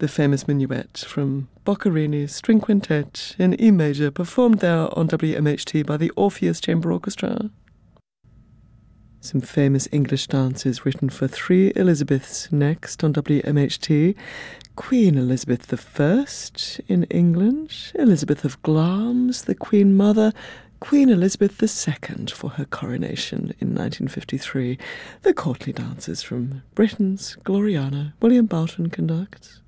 the famous minuet from Boccherini's String Quintet in E major, performed there on WMHT by the Orpheus Chamber Orchestra. Some famous English dances written for 3 Elizabeths next on WMHT. Queen Elizabeth I in England, Elizabeth of Glamis, the Queen Mother, Queen Elizabeth II for her coronation in 1953. The courtly dances from Britain's Gloriana, William Boughton conducts.